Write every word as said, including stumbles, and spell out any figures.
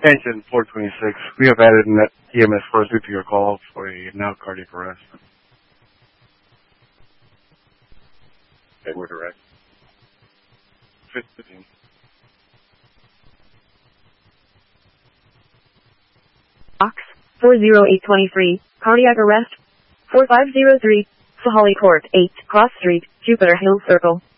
Engine four twenty-six. We have added an E M S first due to your call for a now cardiac arrest. Edward arrest. fifteen. Box four zero eight two three. Cardiac arrest. four five zero three. Sahali Court, eight, Cross Street, Jupiter Hills Circle.